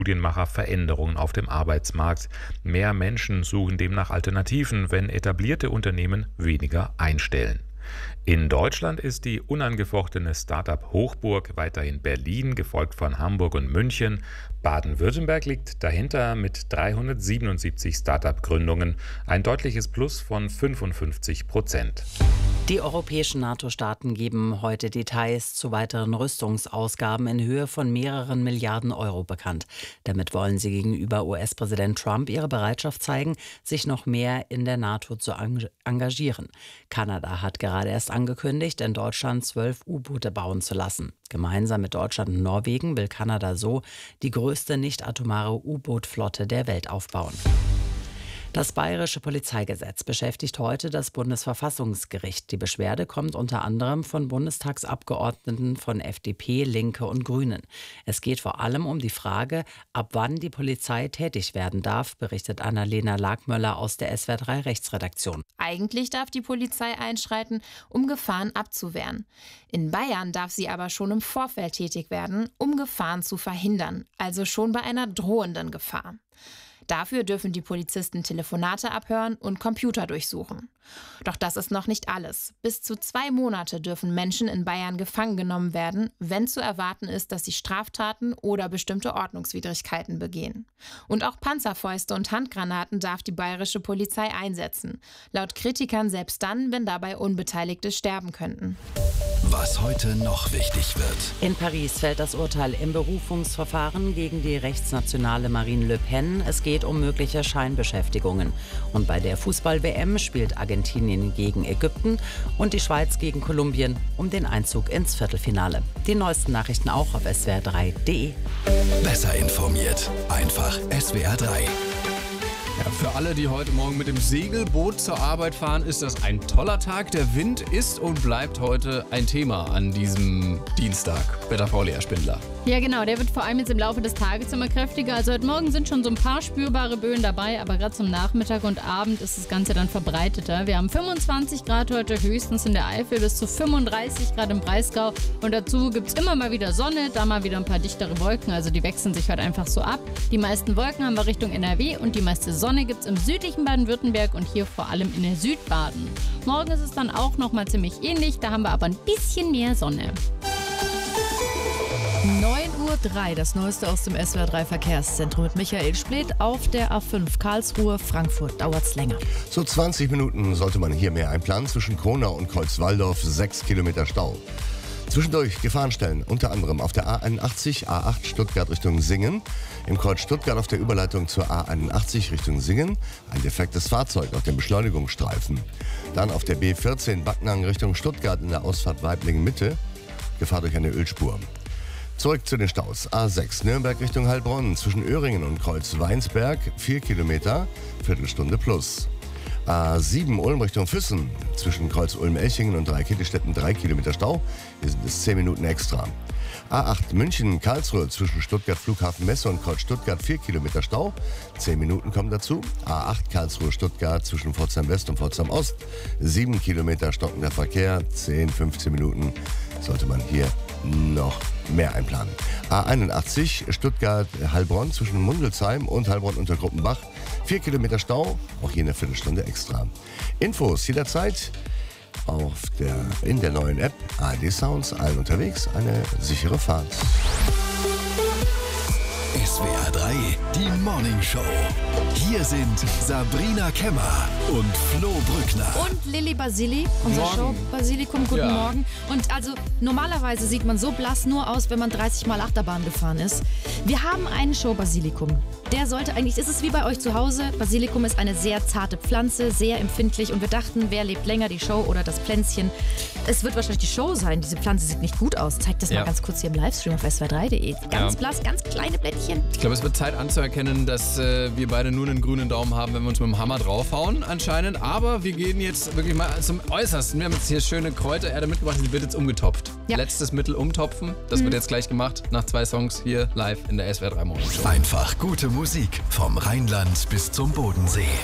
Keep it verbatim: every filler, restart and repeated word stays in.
Studienmacher Veränderungen auf dem Arbeitsmarkt. Mehr Menschen suchen demnach Alternativen, wenn etablierte Unternehmen weniger einstellen. In Deutschland ist die unangefochtene Start-up-Hochburg weiterhin Berlin, gefolgt von Hamburg und München. Baden-Württemberg liegt dahinter mit dreihundertsiebenundsiebzig Start-up-Gründungen, ein deutliches Plus von fünfundfünfzig Prozent. Die europäischen NATO-Staaten geben heute Details zu weiteren Rüstungsausgaben in Höhe von mehreren Milliarden Euro bekannt. Damit wollen sie gegenüber U S-Präsident Trump ihre Bereitschaft zeigen, sich noch mehr in der NATO zu engagieren. Kanada hat gerade erst angekündigt, in Deutschland zwölf U-Boote bauen zu lassen. Gemeinsam mit Deutschland und Norwegen will Kanada so die größte nicht-atomare U-Boot-Flotte der Welt aufbauen. Das bayerische Polizeigesetz beschäftigt heute das Bundesverfassungsgericht. Die Beschwerde kommt unter anderem von Bundestagsabgeordneten von F D P, Linke und Grünen. Es geht vor allem um die Frage, ab wann die Polizei tätig werden darf, berichtet Annalena Lagmöller aus der S W R drei Rechtsredaktion. Eigentlich darf die Polizei einschreiten, um Gefahren abzuwehren. In Bayern darf sie aber schon im Vorfeld tätig werden, um Gefahren zu verhindern, also schon bei einer drohenden Gefahr. Dafür dürfen die Polizisten Telefonate abhören und Computer durchsuchen. Doch das ist noch nicht alles. Bis zu zwei Monate dürfen Menschen in Bayern gefangen genommen werden, wenn zu erwarten ist, dass sie Straftaten oder bestimmte Ordnungswidrigkeiten begehen. Und auch Panzerfäuste und Handgranaten darf die bayerische Polizei einsetzen. Laut Kritikern selbst dann, wenn dabei Unbeteiligte sterben könnten. Was heute noch wichtig wird. In Paris fällt das Urteil im Berufungsverfahren gegen die rechtsnationale Marine Le Pen. Es geht um mögliche Scheinbeschäftigungen. Und bei der Fußball-W M spielt Argentinien gegen Ägypten und die Schweiz gegen Kolumbien um den Einzug ins Viertelfinale. Die neuesten Nachrichten auch auf S W R drei punkt de. Besser informiert. Einfach S W R drei. Ja, für alle, die heute Morgen mit dem Segelboot zur Arbeit fahren, ist das ein toller Tag. Der Wind ist und bleibt heute ein Thema an diesem Dienstag. Wetterfrau Spindler. Ja genau, der wird vor allem jetzt im Laufe des Tages immer kräftiger. Also heute Morgen sind schon so ein paar spürbare Böen dabei, aber gerade zum Nachmittag und Abend ist das Ganze dann verbreiteter. Wir haben fünfundzwanzig Grad heute höchstens in der Eifel bis zu fünfunddreißig Grad im Breisgau. Und dazu gibt es immer mal wieder Sonne, da mal wieder ein paar dichtere Wolken. Also die wechseln sich heute einfach so ab. Die meisten Wolken haben wir Richtung N R W und die meiste Sonne gibt es im südlichen Baden-Württemberg und hier vor allem in der Südbaden. Morgen ist es dann auch nochmal ziemlich ähnlich, da haben wir aber ein bisschen mehr Sonne. neun Uhr drei, das Neueste aus dem S W R drei Verkehrszentrum mit Michael Spleth auf der A fünf Karlsruhe, Frankfurt. Dauert's länger. So zwanzig Minuten sollte man hier mehr einplanen. Zwischen Kronau und Kreuzwaldorf sechs Kilometer Stau. Zwischendurch Gefahrenstellen, unter anderem auf der A einundachtzig, A acht Stuttgart Richtung Singen. Im Kreuz Stuttgart auf der Überleitung zur A einundachtzig Richtung Singen ein defektes Fahrzeug auf dem Beschleunigungsstreifen. Dann auf der B vierzehn Backnang Richtung Stuttgart in der Ausfahrt Weiblingen-Mitte. Gefahr durch eine Ölspur. Zurück zu den Staus. A sechs Nürnberg Richtung Heilbronn zwischen Öhringen und Kreuz Weinsberg vier Kilometer, Viertelstunde plus. A sieben Ulm Richtung Füssen zwischen Kreuz Ulm-Elchingen und Dreikittestetten drei Kilometer Stau. Hier sind es zehn Minuten extra. A acht München-Karlsruhe zwischen Stuttgart Flughafen Messe und Kreuz Stuttgart vier Kilometer Stau. zehn Minuten kommen dazu. A acht Karlsruhe-Stuttgart zwischen Pforzheim West und Pforzheim Ost. sieben Kilometer stockender Verkehr. zehn, fünfzehn Minuten sollte man hier noch mehr einplanen. A einundachtzig Stuttgart-Heilbronn zwischen Mundelsheim und Heilbronn-Untergruppenbach. vier Kilometer Stau, auch hier eine Viertelstunde extra. Infos jederzeit auf der, in der neuen App A R D Sounds, allen unterwegs, eine sichere Fahrt. S W R drei, die Morning Show. Hier sind Sabrina Kemmer und Flo Brückner. Und Lilly Basili, unser Morgen. Show Basilikum, guten Ja. Morgen. Und also normalerweise sieht man so blass nur aus, wenn man dreißig Mal Achterbahn gefahren ist. Wir haben einen Show Basilikum. Der sollte eigentlich, ist es wie bei euch zu Hause, Basilikum ist eine sehr zarte Pflanze, sehr empfindlich und wir dachten, wer lebt länger, die Show oder das Pflänzchen? Es wird wahrscheinlich die Show sein, diese Pflanze sieht nicht gut aus. Zeig das Ja. mal ganz kurz hier im Livestream auf S W R drei punkt de. Ganz Ja. blass, ganz kleine Blättchen. Ich glaube, es wird Zeit anzuerkennen, dass äh, wir beide nur einen grünen Daumen haben, wenn wir uns mit dem Hammer draufhauen, anscheinend. Aber wir gehen jetzt wirklich mal zum Äußersten. Wir haben jetzt hier schöne Kräutererde mitgebracht, die wird jetzt umgetopft. Ja. Letztes Mittel umtopfen. Das wird jetzt gleich gemacht, nach zwei Songs hier live in der S W R drei Morning Show. Einfach gute Musik vom Rheinland bis zum Bodensee.